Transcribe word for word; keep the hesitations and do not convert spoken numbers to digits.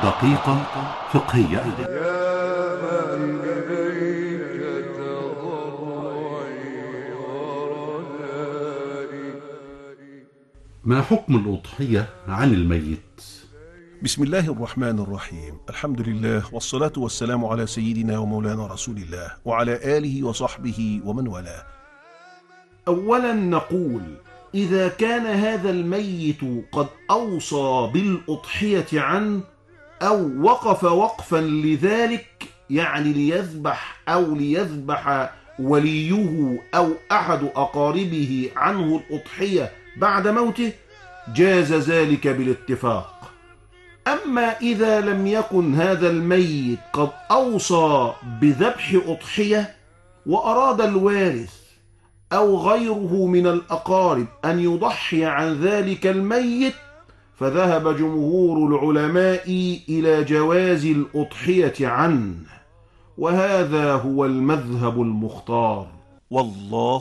دقيقة فقهية. يا من إليك تضرعي ورجائي. ما حكم الأضحية عن الميت؟ بسم الله الرحمن الرحيم. الحمد لله والصلاة والسلام على سيدنا ومولانا رسول الله وعلى آله وصحبه ومن والاه. أولا نقول: إذا كان هذا الميت قد أوصى بالأضحية عنه أو وقف وقفا لذلك، يعني ليذبح أو ليذبح وليه أو أحد أقاربه عنه الأضحية بعد موته، جاز ذلك بالاتفاق. أما إذا لم يكن هذا الميت قد أوصى بذبح أضحية وأراد الوارث أو غيره من الأقارب أن يضحي عن ذلك الميت، فذهب جمهور العلماء إلى جواز الأضحية عنه، وهذا هو المذهب المختار. والله